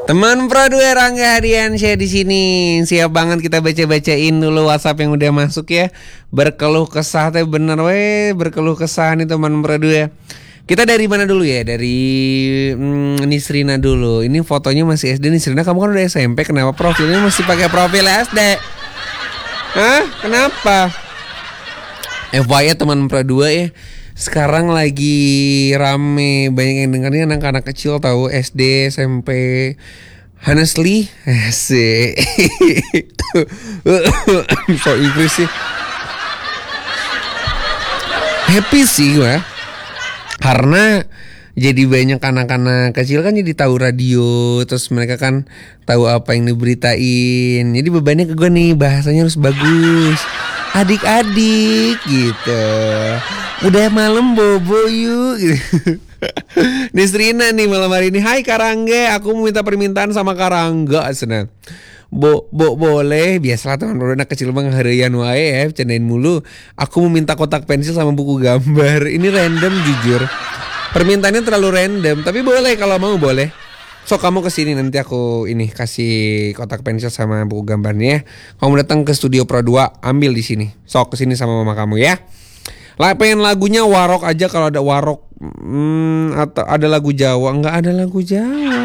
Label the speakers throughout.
Speaker 1: Teman Pro 2 Rangga Hadiansyah di sini. Siap banget kita baca-bacain dulu WhatsApp yang udah masuk ya. Berkeluh kesah teh bener berkeluh kesah nih teman Pro 2. Kita dari mana dulu ya? Dari Nisrina dulu. Ini fotonya masih SD. Nisrina, kamu kan udah SMP, kenapa profilnya masih pakai profil SD? Hah? Kenapa? FYI teman Pro 2 ya. Sekarang lagi rame, banyak yang dengerin anak-anak kecil tahu, SD, SMP. Honestly, asik. So Inggris sih. Happy sih gue. Karena jadi banyak anak-anak kecil kan jadi tahu radio, terus mereka kan tahu apa yang diberitain. Jadi bebannya ke gue nih, bahasanya harus bagus. Adik-adik gitu. Udah malam bobo yuk gitu. Nisrina nih malam hari ini. Hai Karangga, aku mau minta permintaan sama Karangga. Senang. Boleh. Biasalah teman anak kecil bang harian wae ya, bercandain mulu. Aku mau minta kotak pensil sama buku gambar. Ini random jujur. Permintaannya terlalu random, tapi boleh kalau mau boleh. So kamu kesini nanti aku ini kasih kotak pensil sama buku gambarnya. Kamu datang ke Studio Pro 2, ambil di sini. So kesini sama mama kamu ya. Lah pengen lagunya Warok aja kalau ada Warok. Atau ada lagu Jawa? Nggak ada lagu Jawa.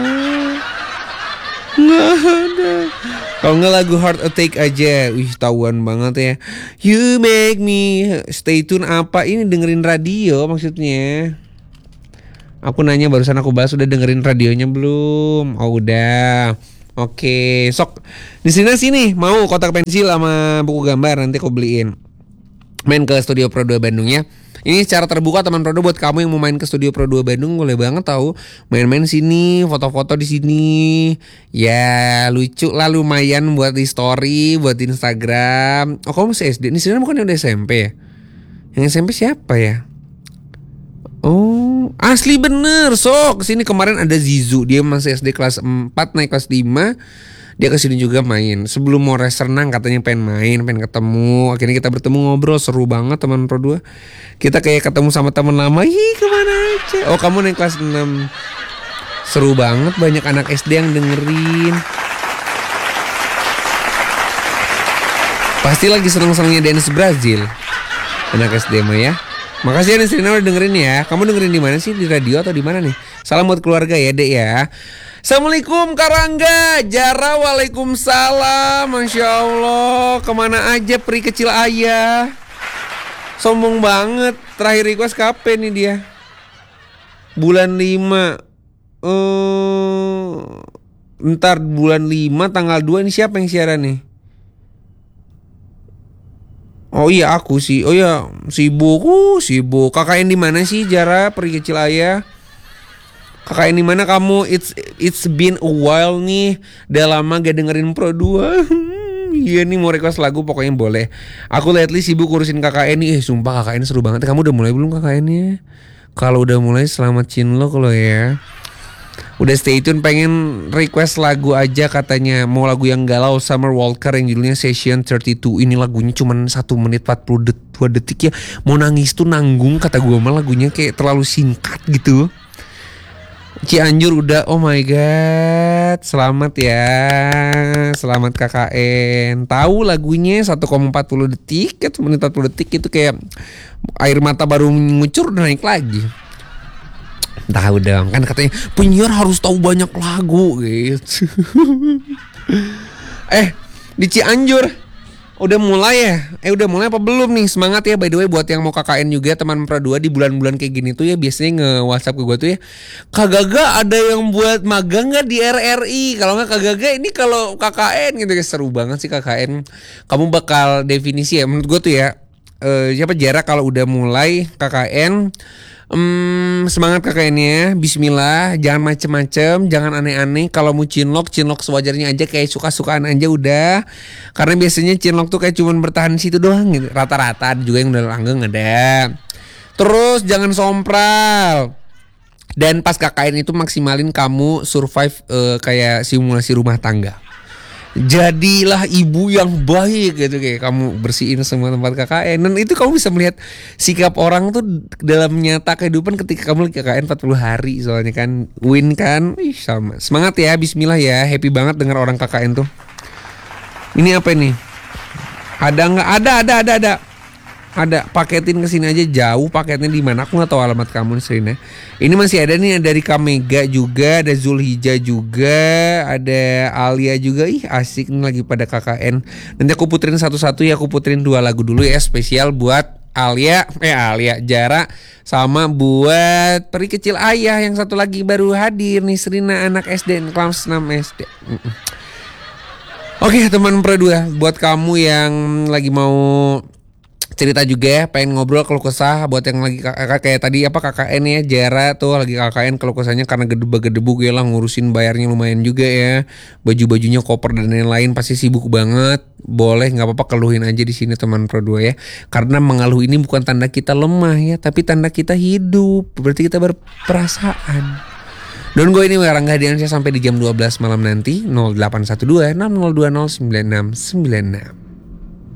Speaker 1: Nggak ada. Kalau nggak lagu Heart Attack aja. Wih tahuan banget ya. You make me stay tune apa? Ini dengerin radio maksudnya. Aku nanya barusan aku bahas udah dengerin radionya belum? Oh udah. Oke, sok di sini mau kotak pensil sama buku gambar nanti aku beliin. Main ke Studio Pro 2 Bandung ya. Ini secara terbuka teman Pro 2 buat kamu yang mau main ke Studio Pro 2 Bandung boleh banget tahu. Main-main sini, foto-foto di sini. Ya, lucu lah lumayan buat di story, buat di Instagram. Oh, kamu masih SD. Ini sebenarnya bukan udah SMP ya? Yang SMP siapa ya? Oh, asli bener. Sok kesini kemarin ada Zizu. Dia masih SD kelas 4 naik kelas 5. Dia kesini juga main. Sebelum mau res renang katanya pengen main, pengen ketemu. Akhirnya kita bertemu ngobrol, seru banget teman Pro 2. Kita kayak ketemu sama teman lama. Ih kemana aja. Oh kamu naik kelas 6. Seru banget, banyak anak SD yang dengerin. Pasti lagi seneng-senengnya dance Brazil anak SD mah ya. Makasih ya Nisrina udah dengerin ya. Kamu dengerin di mana sih? Di radio atau di mana nih? Salam buat keluarga ya Dek ya. Assalamualaikum Karangga. Jara waalaikumsalam. Masya Allah. Kemana aja peri kecil ayah? Sombong banget. Terakhir request kapan nih dia? Bulan 5. Ntar bulan 5 tanggal 2 ini siapa yang siaran nih? Oh iya aku sih. Oh iya sibuk. KKN di mana sih Jara peri kecil ayah? KKN di mana kamu? It's been a while nih. Udah lama gak dengerin Pro 2. Iya nih mau request lagu pokoknya boleh. Aku lately sibuk urusin KKN nih. Sumpah KKN seru banget. Kamu udah mulai belum KKN-nya? Kalau udah mulai selamat cinlok lo ya. Udah stay tune, pengen request lagu aja katanya. Mau lagu yang galau Summer Walker yang judulnya Session 32. Ini lagunya cuman 1 menit 42 detik ya. Mau nangis tuh nanggung kata gue mah, lagunya kayak terlalu singkat gitu. Cianjur udah, oh my god. Selamat ya. Selamat KKN. Tahu lagunya 1,40 detik, 1 menit 40 detik itu kayak air mata baru ngucur udah naik lagi. Tahu dong kan katanya penyiar harus tahu banyak lagu gitu. Di Cianjur udah mulai ya? Udah mulai apa belum nih? Semangat ya by the way buat yang mau KKN juga teman Pro 2 di bulan-bulan kayak gini tuh ya biasanya nge-WhatsApp ke gue tuh ya. Kak Gaga ada yang buat magang nggak di RRI? Kalau nggak Kak Gaga ini kalau KKN gitu ya seru banget sih KKN. Kamu bakal definisi ya menurut gue tuh ya. Siapa Jara kalau udah mulai KKN. Semangat KKN-nya. Bismillah. Jangan macem-macem, jangan aneh-aneh. Kalau mau cinlok sewajarnya aja, kayak suka-sukaan aja udah. Karena biasanya cinlok tuh kayak cuman bertahan situ doang gitu. Rata-rata ada juga yang udah langgeng ada. Terus jangan sompral. Dan pas KKN itu maksimalin kamu survive kayak simulasi rumah tangga. Jadilah ibu yang baik gitu, kayak kamu bersihin semua tempat KKN. Dan itu kamu bisa melihat sikap orang tuh dalam nyata kehidupan ketika kamu lagi KKN 40 hari. Soalnya kan win kan. Ih, sama. Semangat ya, bismillah ya. Happy banget dengar orang KKN tuh. Ini apa ini? Ada nggak? Ada. Ada, paketin kesini aja, jauh paketnya di mana? Aku nggak tahu alamat kamu nih, Serina. Ini masih ada nih dari Kamega juga, ada Zulhijjah juga, ada Alia juga. Ih, asik nih lagi pada KKN. Nanti aku puterin satu-satu ya, aku puterin 2 lagu dulu ya, spesial buat Alia, Jara, sama buat Peri Kecil Ayah yang satu lagi baru hadir nih, Serina anak SD kelas 6 SD. Oke, teman Pro 2, buat kamu yang lagi mau cerita juga ya, pengen ngobrol keluh kesah, buat yang lagi kayak tadi apa KKN ya, Jara tuh lagi KKN keluh kesahnya karena gedebuk ya lah, ngurusin bayarnya lumayan juga ya, baju-bajunya, koper dan lain-lain, pasti sibuk banget. Boleh, nggak apa-apa, keluhin aja di sini teman Pro 2 ya, karena mengeluh ini bukan tanda kita lemah ya, tapi tanda kita hidup, berarti kita berperasaan. Don't go anywhere, Rangga Hadiansyah sampai di jam 12 malam nanti. 0812 6020 9696.